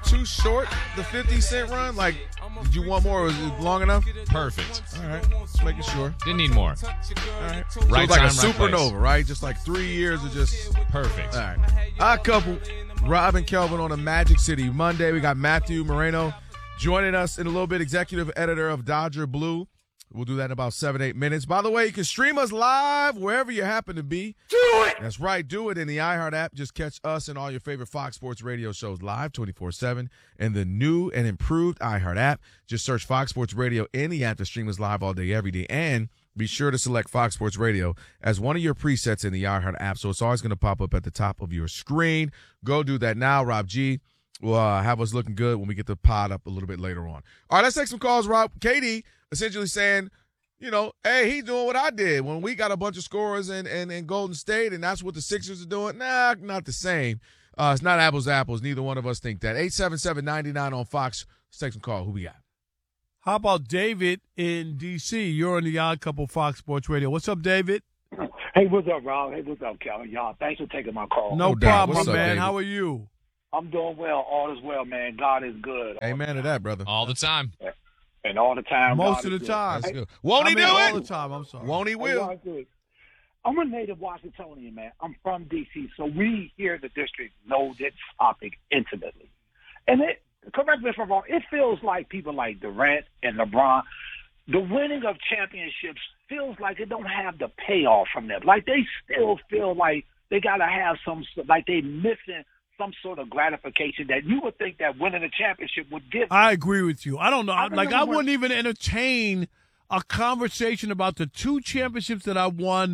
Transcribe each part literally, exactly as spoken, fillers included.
too short, the fifty cent run? Like, did you want more? Was it long enough? Perfect. All right, just making sure. Didn't need more. All right. So Right it's like time, a right supernova, place. right? Just like three years of just Perfect. all right. Our couple, Rob and Kelvin on a Magic City Monday. We got Matthew Moreno joining us in a little bit, executive editor of Dodger Blue. We'll do that in about seven, eight minutes. By the way, you can stream us live wherever you happen to be. Do it! That's right. Do it in the iHeart app. Just catch us and all your favorite Fox Sports radio shows live twenty-four seven in the new and improved iHeart app. Just search Fox Sports Radio in the app to stream us live all day, every day. And be sure to select Fox Sports Radio as one of your presets in the iHeart app. So it's always going to pop up at the top of your screen. Go do that now. Rob G will uh, have us looking good when we get the pod up a little bit later on. All right, let's take some calls, Rob. Katie essentially saying, you know, hey, he doing what I did when we got a bunch of scorers in, in, in Golden State, and that's what the Sixers are doing. Nah, not the same. Uh, it's not apples to apples. Neither one of us think that. eight seven seven, nine nine on Fox. Let's take some call. Who we got? How about David in D C? You're on the Odd Couple Fox Sports Radio. What's up, David? Hey, what's up, Rob? Hey, what's up, Kelvin? Y'all, thanks for taking my call. No, No doubt. problem, What's my up, man. David? How are you? I'm doing well. All is well, man. God is good. Amen to that, brother. All the time. And all the time. Most God of is the good. time. That's good. Won't I he mean, do all it? the time. I'm sorry. Won't he Hey, will? God is good. I'm a native Washingtonian, man. I'm from D C, so we here in the district know this topic intimately. And it, correct me if I'm wrong, it feels like people like Durant and LeBron, the winning of championships feels like it don't have the payoff from them. Like they still feel like they got to have some, like they missing some sort of gratification that you would think that winning a championship would give. I agree with you. I don't know. I like, remember I when- wouldn't even entertain a conversation about the two championships that I won,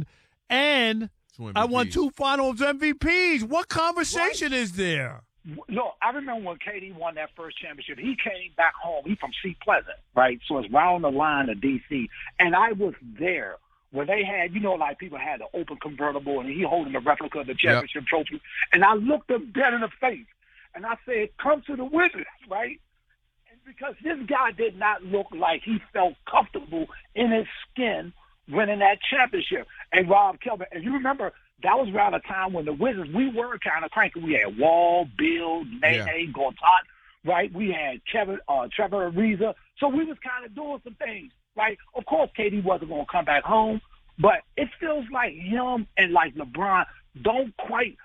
and Two I won M V Ps. two Finals M V Ps. What conversation is there? Look, I remember when K D won that first championship. He came back home. He from Sea Pleasant, right? So it's right on the line of D C. And I was there where they had, you know, like people had an open convertible, and he holding the replica of the championship trophy. And I looked him dead in the face, and I said, "Come to the Wizards," right? And because this guy did not look like he felt comfortable in his skin winning that championship. And Rob Kelvin, and you remember that was around a time when the Wizards, we were kind of cranky. We had Wall, Bill, Nene, Yeah. Gortat, right? We had Kevin, uh, Trevor Ariza. So we was kind of doing some things, right? Of course, K D wasn't going to come back home, but it feels like him and like LeBron don't quite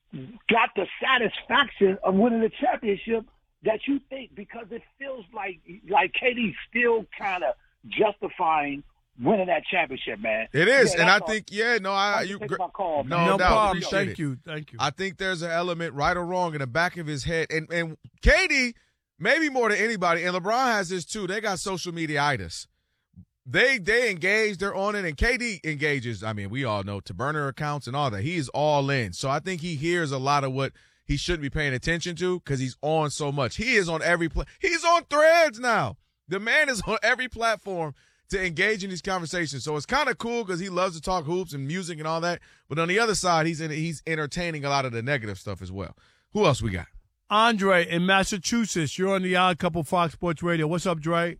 got the satisfaction of winning the championship that you think, because it feels like like K D's still kind of justifying winning that championship, man. It is, Yeah, and I that's all. think, yeah, no, I Thanks you for taking my call, no, man. no doubt. problem. Appreciate Thank it. you. Thank you. I think there's an element, right or wrong, in the back of his head, and and Katie, maybe more than anybody, and LeBron has this too. They got social media-itis. They they engage, they're on it, and K D engages. I mean, we all know to burner accounts and all that. He is all in. So I think he hears a lot of what he shouldn't be paying attention to because he's on so much. He is on every pla- He's on Threads now. The man is on every platform to engage in these conversations. So it's kind of cool because he loves to talk hoops and music and all that. But on the other side, he's in, he's entertaining a lot of the negative stuff as well. Who else we got? Andre in Massachusetts. You're on the Odd Couple Fox Sports Radio. What's up, Dre?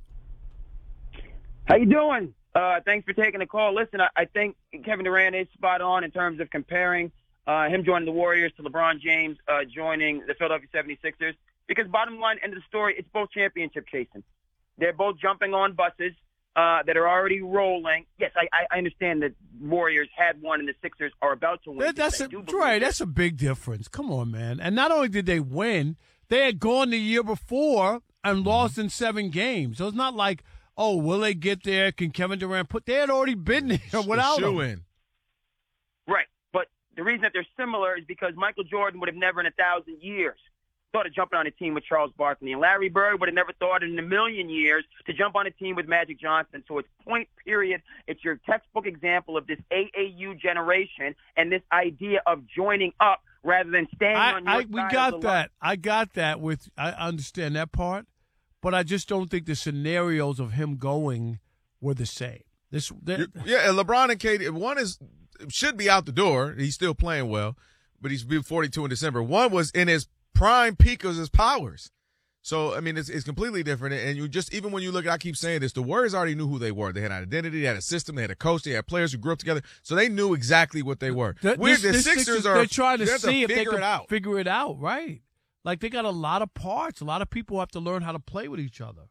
How you doing? Uh, thanks for taking the call. Listen, I, I think Kevin Durant is spot on in terms of comparing uh, him joining the Warriors to LeBron James uh, joining the Philadelphia seventy-sixers. Because bottom line, end of the story, it's both championship chasing. They're both jumping on buses uh, that are already rolling. Yes, I, I understand that Warriors had one and the Sixers are about to win. That, that's I a, do believe Dre, that. that's a big difference. Come on, man. And not only did they win, they had gone the year before and lost in seven games. So it's not like, oh, will they get there? Can Kevin Durant put? They had already been there without him. Shoe-in. Right. But the reason that they're similar is because Michael Jordan would have never in a thousand years thought of jumping on a team with Charles Barkley. And Larry Bird would have never thought in a million years to jump on a team with Magic Johnson. So it's point period. It's your textbook example of this A A U generation and this idea of joining up rather than staying I, on your I, side we of got the line. that. I got that. With I understand that part, but I just don't think the scenarios of him going were the same. This, You're- yeah, and LeBron and K D, one is should be out the door. He's still playing well, but he's been forty-two in December. One was in his prime peak of his powers. So, I mean, it's, it's completely different. And you just, even when you look at, I keep saying this, the Warriors already knew who they were. They had an identity, they had a system, they had a coach, they had players who grew up together. So they knew exactly what they were. Th- Weird, this- the this Sixers Sixers, are, they're trying to they have see if they figure can it out. figure it out, right? Like, they got a lot of parts. A lot of people have to learn how to play with each other.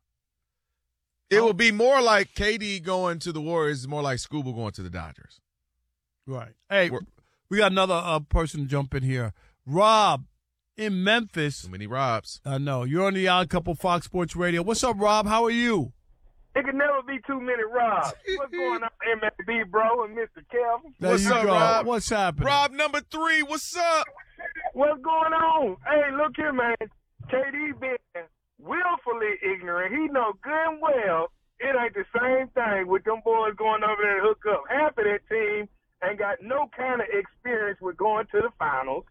It will be more like K D going to the Warriors, more like Scuba going to the Dodgers. Right. Hey, We're, we got another uh, person jump in here. Rob in Memphis. too many Robs. I know. You're on the Odd Couple Fox Sports Radio. What's up, Rob? How are you? It can never be two minute Rob. What's going on, M L B, bro, and Mister Kelvin? There What's you up, go. Rob? What's happening? Rob number three, what's up? What's going on? Hey, look here, man. K D being willfully ignorant. He know good and well it ain't the same thing with them boys going over there to hook up. Half of that team ain't got no kind of experience with going to the finals,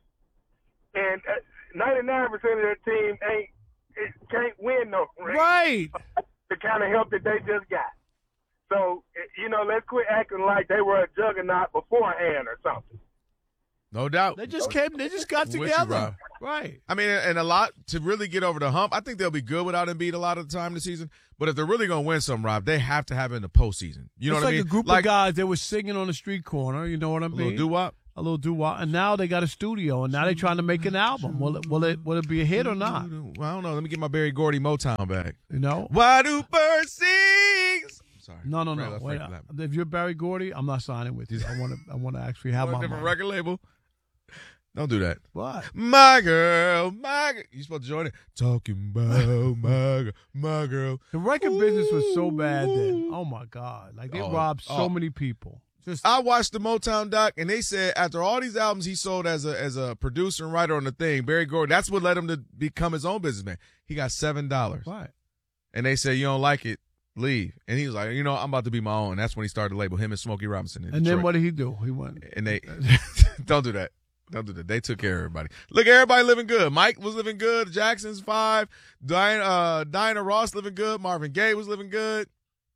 and ninety-nine percent of that team ain't it can't win no ring. Right. The kind of help that they just got. So, you know, let's quit acting like they were a juggernaut beforehand or something. No doubt. They just came. They just got With you, together. Rob. Right. I mean, and a lot to really get over the hump. I think they'll be good without Embiid a lot of the time this season. But if they're really going to win some, Rob, they have to have it in the postseason. You know it's what like I mean? a group like of guys that were singing on the street corner. You know what I a mean? little doo-wop. A little doo-wop. And now they got a studio, and now they're trying to make an album. Will it, will it, will it be a hit or not? Well, I don't know. Let me get my Barry Gordy Motown back. You know? Why do birds sing? Sorry. No, no, Right, no. left, Wait, right, left. if you're Barry Gordy, I'm not signing with you. I want to. I want to actually have Want my a different money. record label. Don't do that. What? My girl, my girl. You supposed to join it? Talking about my girl, my girl. The record business was so bad then. Oh my God! Like they Oh, robbed so oh. many people. Just I watched the Motown doc, and they said after all these albums he sold as a as a producer and writer on the thing, Barry Gordy, that's what led him to become his own businessman. He got seven dollars, right. and they said you don't like it, leave. And he was like, you know, I'm about to be my own. And that's when he started the label. Him and Smokey Robinson. In And Detroit. then what did he do? He went. And they don't do that. Don't do that. They took care of everybody. Look, everybody living good. Mike was living good. Jackson's five. Diana, uh, Diana Ross living good. Marvin Gaye was living good.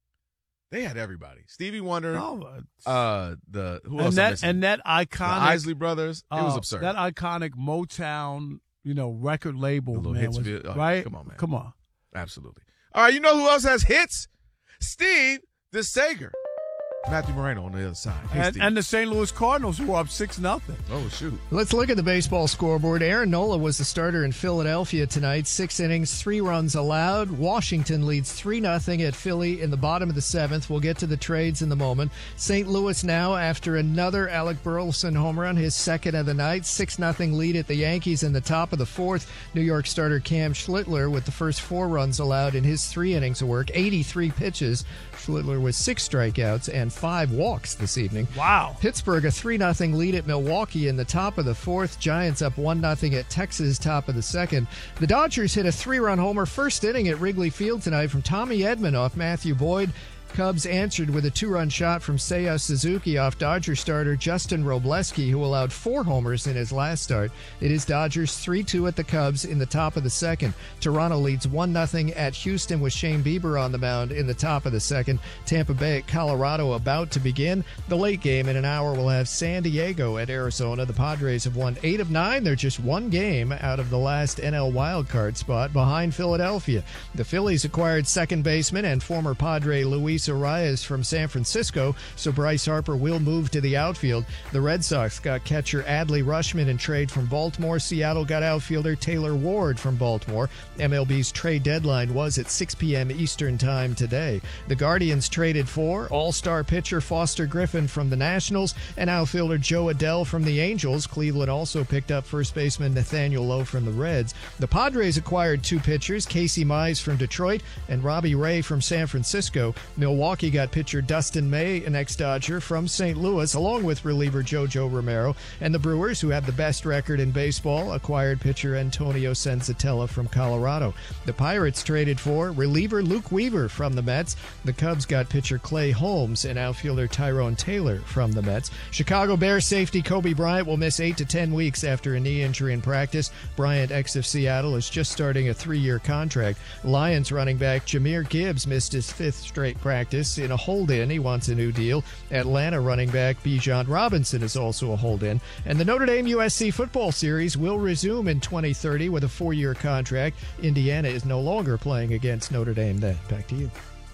They had everybody. Stevie Wonder. Oh, Uh, the who else? and I'm that missing? and that the iconic Isley Brothers. It was uh, absurd. That iconic Motown, you know, record label, The little man, hits was, vid- oh, right? come on, man. Come on. Absolutely. All right, you know who else has hits? Steve DeSager. Matthew Moreno on the other side. Hey, And, Steve. and the Saint Louis Cardinals who were up six nothing. oh shoot. Let's look at the baseball scoreboard. Aaron Nola was the starter in Philadelphia tonight. Six innings, three runs allowed. Washington leads three nothing at Philly in the bottom of the seventh. We'll get to the trades in the moment. Saint Louis now, after another Alec Burleson home run, his second of the night. six nothing lead at the Yankees in the top of the fourth. New York starter Cam Schlittler with the first four runs allowed in his three innings of work. eighty-three pitches. Schlittler with six strikeouts and five walks this evening. Wow. Pittsburgh a three nothing lead at Milwaukee in the top of the fourth. Giants up one nothing at Texas, top of the second. The Dodgers hit a three-run homer first inning at Wrigley Field tonight from Tommy Edman off Matthew Boyd. Cubs answered with a two-run shot from Seiya Suzuki off Dodger starter Justin Robleski, who allowed four homers in his last start. It is Dodgers three two at the Cubs in the top of the second. Toronto leads one nothing at Houston with Shane Bieber on the mound in the top of the second. Tampa Bay at Colorado about to begin. The late game in an hour will have San Diego at Arizona. The Padres have won eight of nine. They're just one game out of the last N L wildcard spot behind Philadelphia. The Phillies acquired second baseman and former Padre Luis Arias from San Francisco, so Bryce Harper will move to the outfield. The Red Sox got catcher Adley Rutschman in trade from Baltimore. Seattle got outfielder Taylor Ward from Baltimore. M L B's trade deadline was at six p.m. Eastern Time today. The Guardians traded for all-star pitcher Foster Griffin from the Nationals and outfielder Joe Adell from the Angels. Cleveland also picked up first baseman Nathaniel Lowe from the Reds. The Padres acquired two pitchers, Casey Mize from Detroit and Robbie Ray from San Francisco. Milwaukee got pitcher Dustin May, an ex-Dodger, from Saint Louis, along with reliever JoJo Romero. And the Brewers, who have the best record in baseball, acquired pitcher Antonio Senzatella from Colorado. The Pirates traded for reliever Luke Weaver from the Mets. The Cubs got pitcher Clay Holmes and outfielder Tyrone Taylor from the Mets. Chicago Bears safety Kobe Bryant will miss eight to ten weeks after a knee injury in practice. Bryant, ex of Seattle, is just starting a three-year contract. Lions running back Jahmyr Gibbs missed his fifth straight practice in a hold-in. He wants a new deal. Atlanta running back Bijan Robinson is also a hold-in. And the Notre Dame U S C football series will resume in twenty thirty with a four-year contract. Indiana is no longer playing against Notre Dame then. Back to you.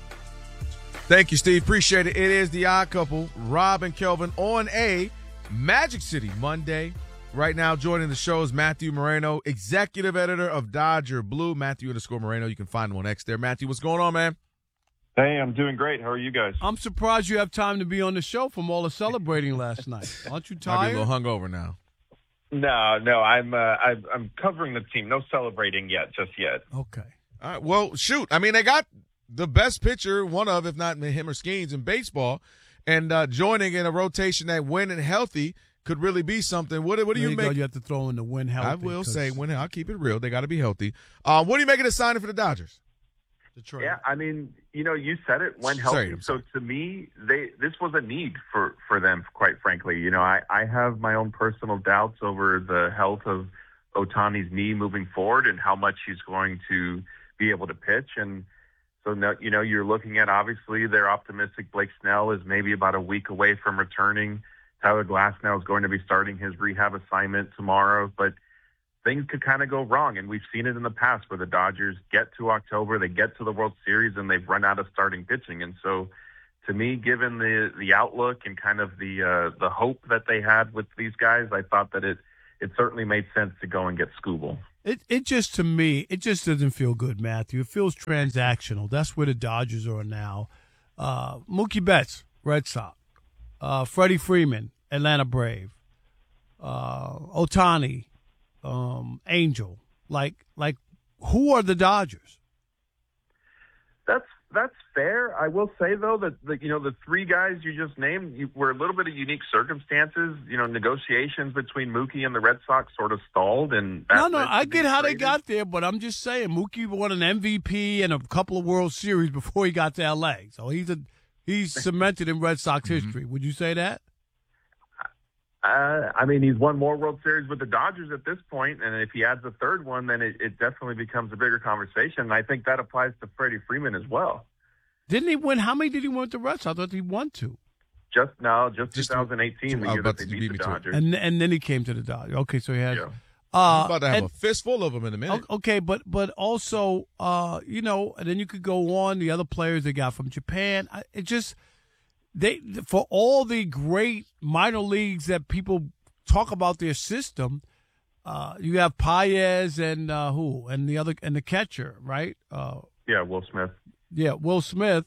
Thank you, Steve. Appreciate it. It is the Odd Couple, Rob and Kelvin, on a Magic City Monday Right now, joining the show is Matthew Moreno, executive editor of Dodger Blue. Matthew underscore Moreno. You can find him on X there. Matthew, what's going on, man? Hey, I'm doing great. How are you guys? I'm surprised you have time to be on the show from all the celebrating last night. Aren't you Might tired? be a little hungover now. No, no, I'm uh, I'm, I'm covering the team. No celebrating yet, just yet. Okay. All right, well, shoot. I mean, they got the best pitcher, one of, if not him or Skeens, in baseball, and uh, joining in a rotation that, when and healthy, could really be something. What, what do There you you make? go. You have to throw in the win healthy. I will 'cause say, when I'll keep it real. They got to be healthy. Uh, what do you make of the signing for the Dodgers? Detroit. Yeah, I mean, you know, you said it when Sorry, healthy. I'm So sorry. to me, they this was a need for, for them, quite frankly. You know, I, I have my own personal doubts over the health of Ohtani's knee moving forward and how much he's going to be able to pitch. And so, no, you know, you're looking at, obviously, they're optimistic. Blake Snell is maybe about a week away from returning. Tyler Glasnow is going to be starting his rehab assignment tomorrow. But things could kind of go wrong, and we've seen it in the past where the Dodgers get to October, they get to the World Series, and they've run out of starting pitching. And so, to me, given the the outlook and kind of the uh, the hope that they had with these guys, I thought that it it certainly made sense to go and get Skubal. It it just, to me, it just doesn't feel good, Matthew. It feels transactional. That's where the Dodgers are now. Uh, Mookie Betts, Red Sox. Uh, Freddie Freeman, Atlanta Brave. Uh, Ohtani, um, Angel. Like, like, who are the Dodgers? That's that's fair. I will say though that the, you know the three guys you just named you, were a little bit of unique circumstances. You know, negotiations between Mookie and the Red Sox sort of stalled, and that No, no, led to I get being how they traded. got there, but I'm just saying Mookie won an M V P and a couple of World Series before he got to L A. So he's a he's cemented in Red Sox history. Would you say that? Uh, I mean, he's won more World Series with the Dodgers at this point, and if he adds a third one, then it, it definitely becomes a bigger conversation. And I think that applies to Freddie Freeman as well. Didn't he win? How many did he win with the Red Sox? I thought he won two. Just now, just, Just twenty eighteen, the I was year about that they to beat beat the me to it. Dodgers. And and then he came to the Dodgers. Okay, so he had. Yeah. Uh, I'm about to have and- a fistful of them in a minute. O- Okay, but but also, uh, you know, and then you could go on the other players they got from Japan. I- It just they for all the great minor leagues that people talk about their system. Uh, you have Paez and uh, who and the other and the catcher, right? Uh, Yeah, Will Smith. yeah, Will Smith.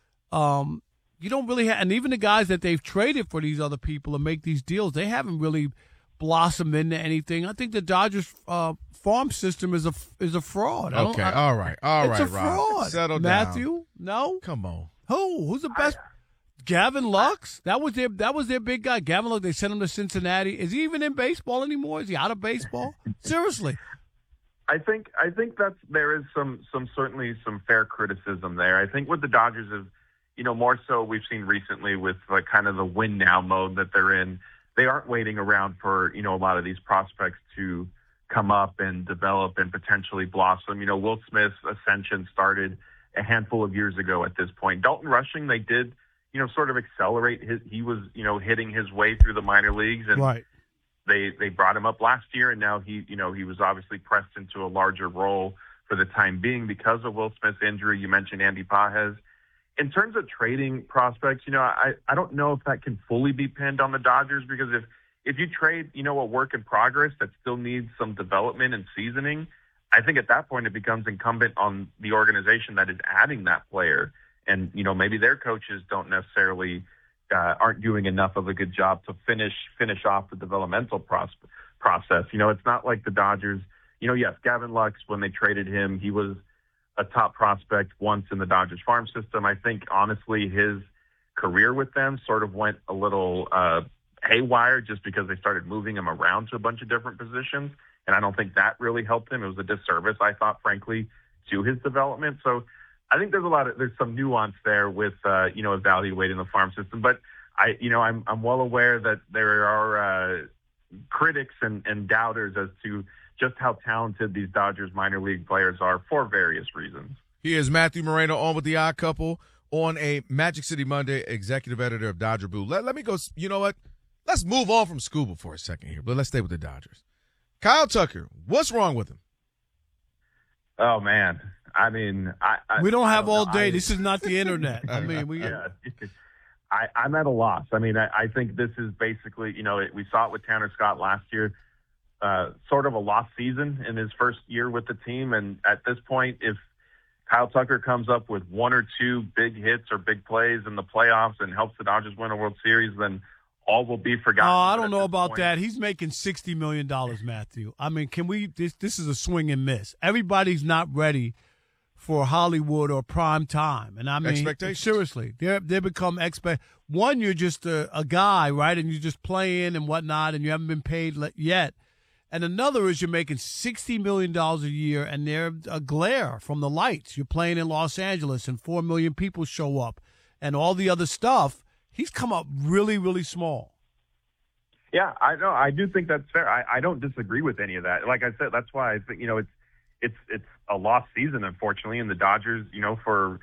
Um, you don't really have, and even the guys that they've traded for these other people to make these deals, they haven't really blossomed into anything. I think the Dodgers uh, farm system is a is a fraud. I don't- Okay, I- all right, all it's right, a Rob. fraud. Settle down. Matthew, no. Come on. Who? Who's the best? Gavin Lux. That was their that was their big guy. Gavin Lux. They sent him to Cincinnati. Is he even in baseball anymore? Is he out of baseball? Seriously. I think I think that's there is some some certainly some fair criticism there. I think what the Dodgers have, you know, more so we've seen recently with like kind of the win now mode that they're in. They aren't waiting around for, you know, a lot of these prospects to come up and develop and potentially blossom. You know, Will Smith's ascension started a handful of years ago at this point. Dalton Rushing, they did, you know, sort of accelerate his, he was, you know, hitting his way through the minor leagues, and Right. they, they brought him up last year, and now he, you know, he was obviously pressed into a larger role for the time being because of Will Smith's injury. You mentioned Andy Paez. In terms of trading prospects, you know, I, I don't know if that can fully be pinned on the Dodgers, because if, if you trade, you know, a work in progress that still needs some development and seasoning, I think at that point it becomes incumbent on the organization that is adding that player. And, you know, maybe their coaches don't necessarily uh, aren't doing enough of a good job to finish finish off the developmental pros- process. You know, it's not like the Dodgers, you know, yes, Gavin Lux, when they traded him, he was a top prospect once in the Dodgers farm system. I think, honestly, his career with them sort of went a little uh, haywire just because they started moving him around to a bunch of different positions. And I don't think that really helped him. It was a disservice, I thought, frankly, to his development. So I think there's a lot of, there's some nuance there with, uh, you know, evaluating the farm system. But I, you know, I'm, I'm well aware that there are uh, critics and, and doubters as to just how talented these Dodgers minor league players are for various reasons. He is Matthew Moreno on with the Odd Couple on a Magic City Monday, executive editor of Dodger Blue. Let, let me go. You know what? Let's move on from Skubal for a second here, but let's stay with the Dodgers. Kyle Tucker, what's wrong with him? Oh, man. I mean, I, I We don't I have don't all know. day. I, This is not the internet. I mean, we. yeah. I, I'm at a loss. I mean, I, I think this is basically, you know, it, we saw it with Tanner Scott last year. uh, sort of a lost season in his first year with the team. And at this point, if Kyle Tucker comes up with one or two big hits or big plays in the playoffs and helps the Dodgers win a World Series, then all will be forgotten. Oh, I don't But know at this about point- that. He's making sixty million dollars, Matthew. I mean, can we this this is a swing and miss. Everybody's not ready for Hollywood or prime time. And I mean, Expectations. seriously, they they become expect. One, you're just a, a guy, right? And you just play in and whatnot, and you haven't been paid le- yet. And another is you're making sixty million dollars a year, and they're a glare from the lights. You're playing in Los Angeles, and four million people show up, and all the other stuff. He's come up really, really small. Yeah, I know. I do think that's fair. I, I don't disagree with any of that. Like I said, that's why I think, you know, it's it's it's a lost season, unfortunately, and the Dodgers, you know, for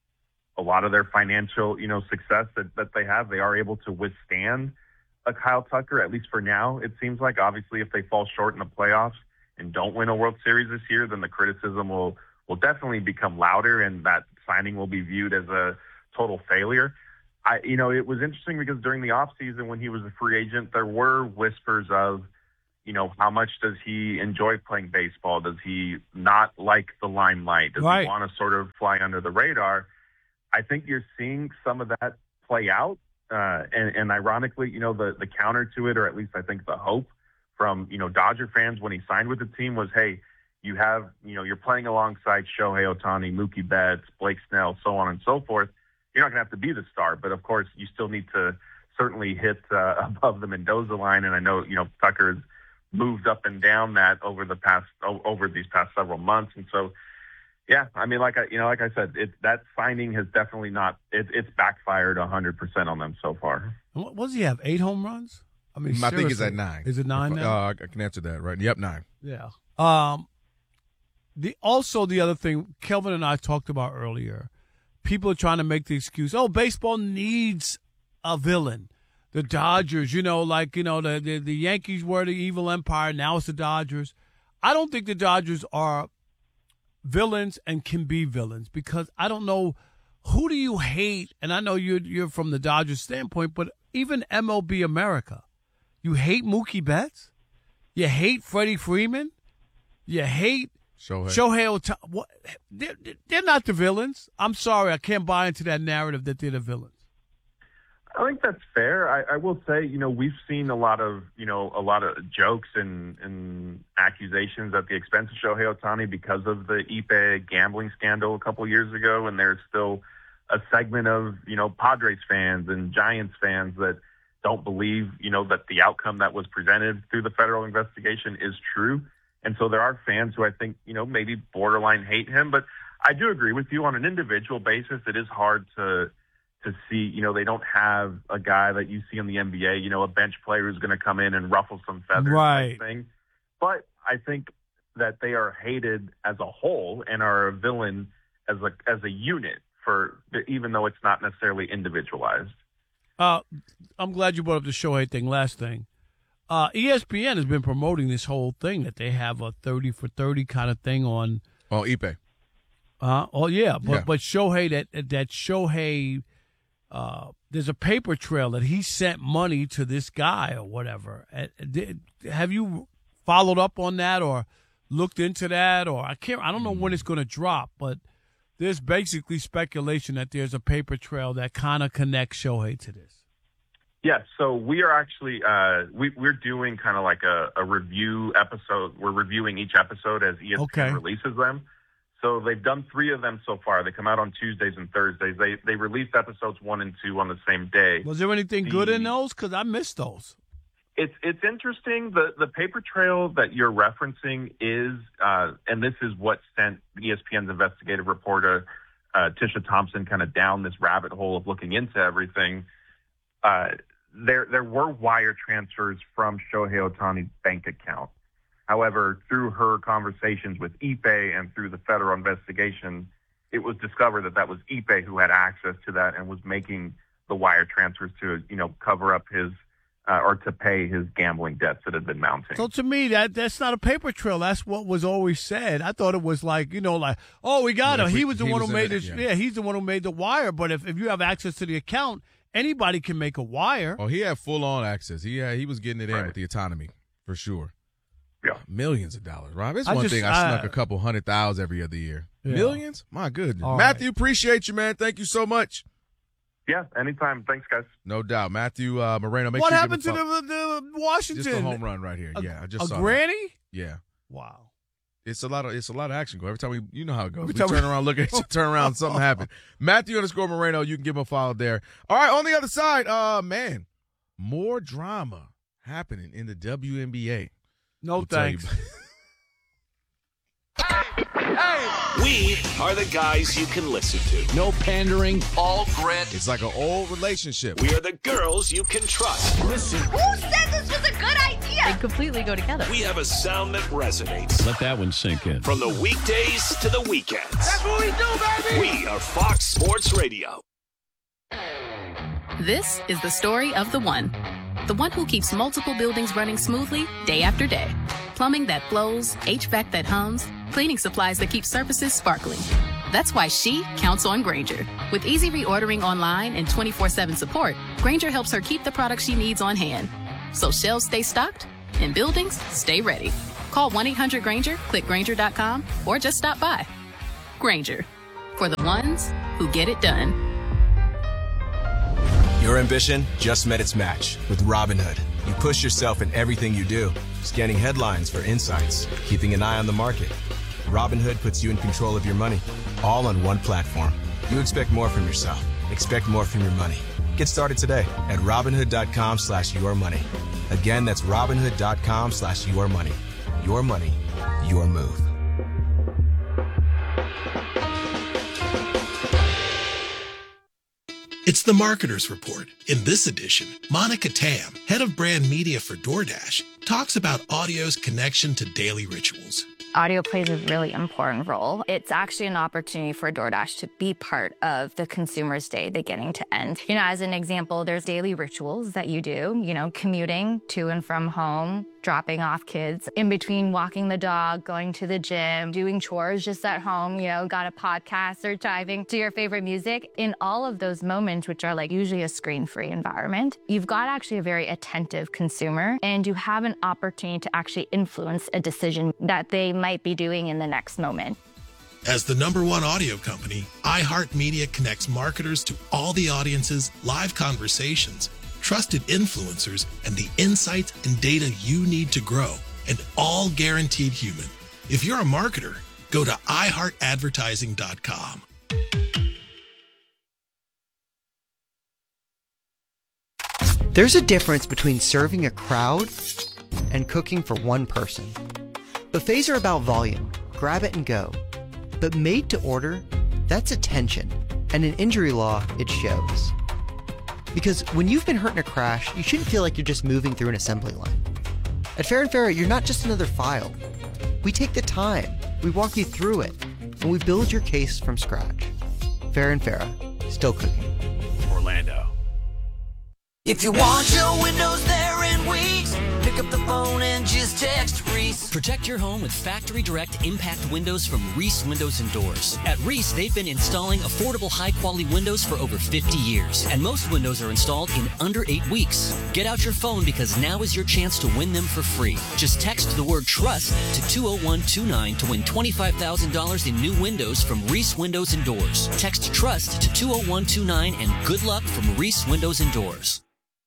a lot of their financial, you know, success that, that they have, they are able to withstand a Kyle Tucker, at least for now, it seems like. Obviously, if they fall short in the playoffs and don't win a World Series this year, then the criticism will, will definitely become louder, and that signing will be viewed as a total failure. I, you know, it was interesting because during the offseason when he was a free agent, there were whispers of, you know, how much does he enjoy playing baseball? Does he not like the limelight? Does Right. he want to sort of fly under the radar? I think you're seeing some of that play out. Uh, and, and ironically, you know, the, the counter to it, or at least I think the hope from, you know, Dodger fans when he signed with the team was, hey, you have, you know, you're playing alongside Shohei Ohtani, Mookie Betts, Blake Snell, so on and so forth. You're not going to have to be the star, but of course you still need to certainly hit uh, above the Mendoza line. And I know, you know, Tucker's moved up and down that over the past, over these past several months. And so, yeah, I mean, like I, you know, like I said, it, that signing has definitely not, it, it's backfired a hundred percent on them so far. What, what does he have? Eight home runs? I mean, I think it's seriously. at nine. Is it nine now? Uh, I can answer that, right? Yep, nine. Yeah. Um, the also the other thing Kelvin and I talked about earlier, people are trying to make the excuse, oh, baseball needs a villain. The Dodgers, you know, like, you know, the, the, the Yankees were the evil empire. Now it's the Dodgers. I don't think the Dodgers are villains and can be villains because I don't know who do you hate. And I know you're, you're from the Dodgers standpoint, but even M L B America, you hate Mookie Betts? You hate Freddie Freeman? You hate Shohei. Shohei Ohtani? What? They're, they're not the villains. I'm sorry. I can't buy into that narrative that they're the villains. I think that's fair. I, I will say, you know, we've seen a lot of, you know, a lot of jokes and, and accusations at the expense of Shohei Ohtani because of the Ipe gambling scandal a couple of years ago. And there's still a segment of, you know, Padres fans and Giants fans that don't believe, you know, that the outcome that was presented through the federal investigation is true. And so there are fans who I think, you know, maybe borderline hate him. But I do agree with you on an individual basis. It is hard to to see, you know, they don't have a guy that you see in the N B A, you know, a bench player who's going to come in and ruffle some feathers. Right. Type thing. But I think that they are hated as a whole and are a villain as a as a unit for, even though it's not necessarily individualized. Uh, I'm glad you brought up the Shohei thing. Last thing. Uh, E S P N has been promoting this whole thing that they have a thirty for thirty kind of thing on. Oh, Ipe. Uh, oh, yeah. But, Yeah. but Shohei, that, that Shohei, uh, there's a paper trail that he sent money to this guy or whatever. Uh, did, have you followed up on that or looked into that? Or I can't, I don't know when it's going to drop, but there's basically speculation that there's a paper trail that kind of connects Shohei to this. Yes, so we are actually uh, we, we're doing kind of like a, a review episode. We're reviewing each episode as E S P N Okay. releases them. So they've done three of them so far. They come out on Tuesdays and Thursdays. They they released episodes one and two on the same day. Was there anything good The- in those? Because I missed those. It's it's interesting. The the paper trail that you're referencing is, uh, and this is what sent E S P N's investigative reporter uh, Tisha Thompson kind of down this rabbit hole of looking into everything. Uh, there there were wire transfers from Shohei Ohtani's bank account. However, through her conversations with Ipe and through the federal investigation, it was discovered that that was Ipe who had access to that and was making the wire transfers to, you know, cover up his uh, or to pay his gambling debts that had been mounting. So to me, that that's not a paper trail. That's what was always said. I thought it was like, you know, like, oh, we got Yeah, him. if He we- was the he one was who in made it, this. yeah. Yeah, he's the one who made the wire. But if, if you have access to the account, anybody can make a wire. Oh, he had full on access. He had, he was getting it in Right. with the autonomy for sure. Yeah. Millions of dollars, Rob. It's I one just- thing I snuck I- a couple hundred thousand every other year. Yeah. Millions? My goodness. All Matthew, right. appreciate you, man. Thank you so much. Yeah, anytime. Thanks, guys. No doubt. Matthew uh, Moreno, make What sure you happened to give him a the, phone. the Washington? Just a home run right here. A- yeah, I just a saw granny? that. Yeah. Wow. It's a lot of it's a lot of action. Go every time we you know how it goes. Every We time turn we- around, look at you, turn around, something happened. Matthew underscore Moreno, you can give him a follow there. All right, on the other side, uh, man, more drama happening in the W N B A. No We'll tell you thanks. We are the guys you can listen to. No pandering. All grit. It's like an old relationship. We are the girls you can trust. Listen. Who said this was a good idea? They completely go together. We have a sound that resonates. Let that one sink in. From the weekdays to the weekends. That's what we do, baby! We are Fox Sports Radio. This is the story of the one. The one who keeps multiple buildings running smoothly day after day. Plumbing that flows, H V A C that hums, cleaning supplies that keep surfaces sparkling. That's why she counts on Grainger. With easy reordering online and twenty-four seven support, Grainger helps her keep the products she needs on hand. So shelves stay stocked and buildings stay ready. Call one eight hundred Grainger, click Grainger dot com, or just stop by. Grainger, for the ones who get it done. Your ambition just met its match with Robinhood. You push yourself in everything you do, scanning headlines for insights, keeping an eye on the market. Robinhood puts you in control of your money, all on one platform. You expect more from yourself. Expect more from your money. Get started today at Robinhood.com slash your money. Again, that's Robinhood.com slash your money. Your money, your move. It's the Marketer's Report. In this edition, Monica Tam, head of brand media for DoorDash, talks about audio's connection to daily rituals. Audio plays a really important role. It's actually an opportunity for DoorDash to be part of the consumer's day beginning to end. You know, as an example, there's daily rituals that you do, you know, commuting to and from home, dropping off kids, in between walking the dog, going to the gym, doing chores just at home, you know, got a podcast or driving to your favorite music. In all of those moments, which are like usually a screen-free environment, you've got actually a very attentive consumer, and you have an opportunity to actually influence a decision that they might be doing in the next moment. As the number one audio company, iHeartMedia connects marketers to all the audiences, live conversations, trusted influencers, and the insights and data you need to grow, and all guaranteed human. If you're a marketer, go to i heart advertising dot com. There's a difference between serving a crowd and cooking for one person. Buffets are about volume, grab it and go. But made to order, that's attention, and in injury law, it shows. Because when you've been hurt in a crash, you shouldn't feel like you're just moving through an assembly line. At Fair and Fair, you're not just another file. We take the time, we walk you through it, and we build your case from scratch. Fair and Fair, still cooking. Orlando. If you want your windows there in weeks, pick up the phone and just text Reese. Protect your home with Factory Direct Impact Windows from Reese Windows and Doors. At Reese, they've been installing affordable, high-quality windows for over fifty years, and most windows are installed in under eight weeks. Get out your phone because now is your chance to win them for free. Just text the word TRUST to two oh one two nine to win twenty-five thousand dollars in new windows from Reese Windows and Doors. Text TRUST to two oh one two nine and good luck from Reese Windows and Doors.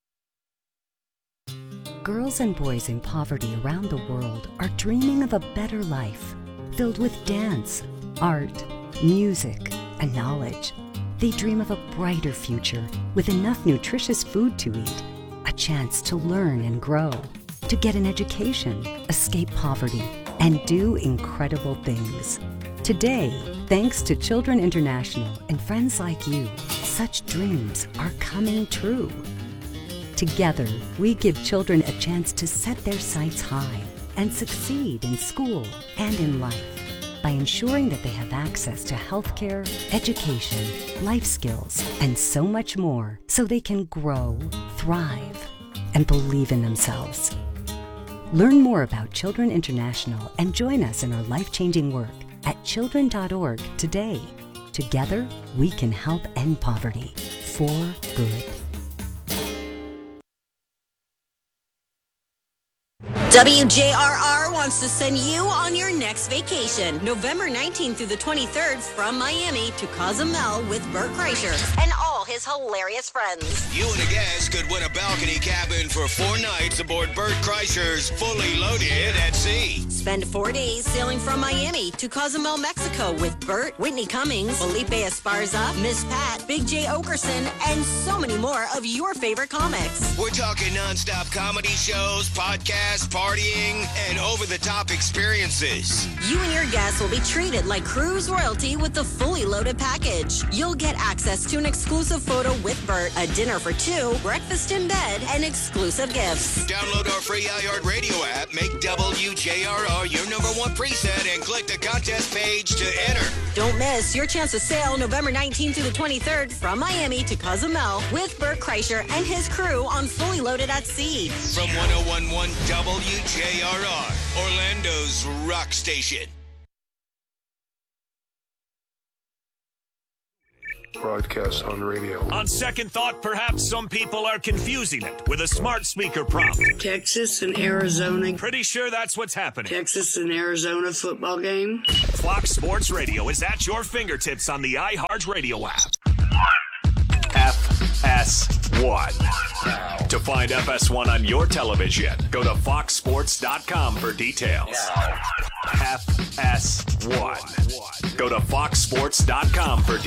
Girls and boys in poverty around the world are dreaming of a better life, filled with dance, art, music, and knowledge. They dream of a brighter future with enough nutritious food to eat, a chance to learn and grow, to get an education, escape poverty, and do incredible things. Today, thanks to Children International and friends like you, such dreams are coming true. Together, we give children a chance to set their sights high and succeed in school and in life by ensuring that they have access to healthcare, education, life skills, and so much more so they can grow, thrive, and believe in themselves. Learn more about Children International and join us in our life-changing work at children dot org today. Together, we can help end poverty for good. W J R R wants to send you on your next vacation, November nineteenth through the twenty-third, from Miami to Cozumel with Bert Kreischer and all his hilarious friends. You and a guest could win a balcony cabin for four nights aboard Bert Kreischer's Fully Loaded at Sea. Spend four days sailing from Miami to Cozumel, Mexico with Bert, Whitney Cummings, Felipe Esparza, Miss Pat, Big J Okerson, and so many more of your favorite comics. We're talking nonstop comedy shows, podcasts, partying, and over-the-top experiences. You and your guests will be treated like cruise royalty with the Fully Loaded package. You'll get access to an exclusive photo with Bert, a dinner for two, breakfast in bed, and exclusive gifts. Download our free iHeartRadio app, make W J R R your number one preset, and click the contest page to enter. Don't miss your chance to sail November nineteenth through the twenty-third from Miami to Cozumel with Bert Kreischer and his crew on Fully Loaded at Sea. From one oh one point one W J R R, Orlando's rock station. Broadcast on radio. On second thought, perhaps some people are confusing it with a smart speaker prompt. Texas and Arizona. Pretty sure that's what's happening. Texas and Arizona football game. Fox Sports Radio is at your fingertips on the iHeartRadio app. F S one. To find F S one on your television, go to fox sports dot com for details. F S one. Go to fox sports dot com for details.